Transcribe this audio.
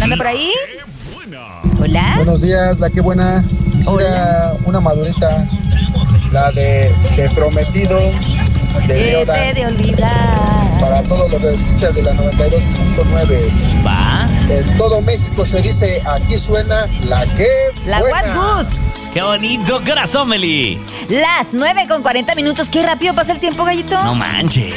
anda por ahí? Hola. Buenos días, la que buena. Quisiera una madurita, la de prometido de Leodan. De olvidar. Para todos los que escuchan de la 92.9. Va. En todo México se dice, aquí suena la que La buena. What Good. ¡Qué bonito corazón, Meli! Las 9:40. Qué rápido pasa el tiempo, gallito. No manches.